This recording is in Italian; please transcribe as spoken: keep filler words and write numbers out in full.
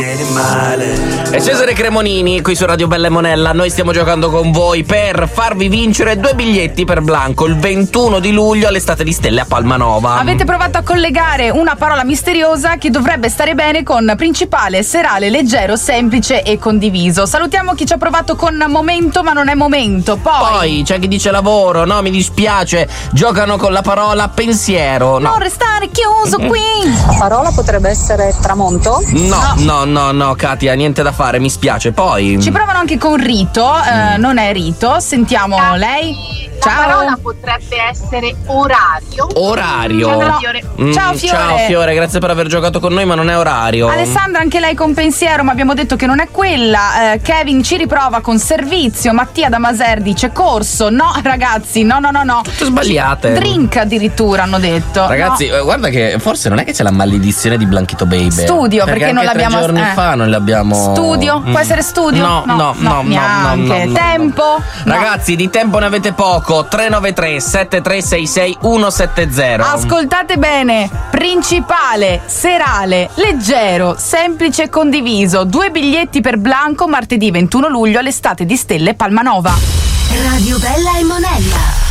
E Cesare Cremonini qui su Radio Bella e Monella. Noi stiamo giocando con voi per farvi vincere due biglietti per Blanco il ventuno di luglio all'Estate di Stelle a Palmanova. Avete provato a collegare una parola misteriosa che dovrebbe stare bene con principale, serale, leggero, semplice e condiviso. Salutiamo chi ci ha provato con momento, ma non è momento. Poi, Poi c'è chi dice lavoro, no, mi dispiace. Giocano con la parola pensiero. No, non restare chiuso qui. La parola potrebbe essere tramonto? no, no, no, no, Katia, niente da fare, mi spiace. Poi Ci provano anche con Rito, eh, non è Rito. Sentiamo lei. La Ciao. parola potrebbe essere orario. orario. Ciao, Fiore. Mm, Ciao, Fiore. Ciao Fiore, grazie per aver giocato con noi, ma non è orario. Alessandra, anche lei con pensiero, ma abbiamo detto che non è quella. Eh, Kevin ci riprova con servizio. Mattia da Maser dice corso. No, ragazzi, no, no, no, no. Tutte sbagliate. Drink addirittura hanno detto. Ragazzi, No. eh, guarda che forse non è che c'è la maledizione di Blanchito Baby. Studio, perché non anche l'abbiamo- tre giorni eh. fa non l'abbiamo. Studio? Mm. Può essere studio? No, no, no, no, no, neanche. no, no, Tempo? no. No. Ragazzi, di tempo ne avete poco. tre nove tre sette tre sei sei uno sette zero. Ascoltate bene, principale, serale, leggero, semplice e condiviso. Due biglietti per Blanco martedì ventuno luglio all'Estate di Stelle Palmanova. Radio Bella e Monella.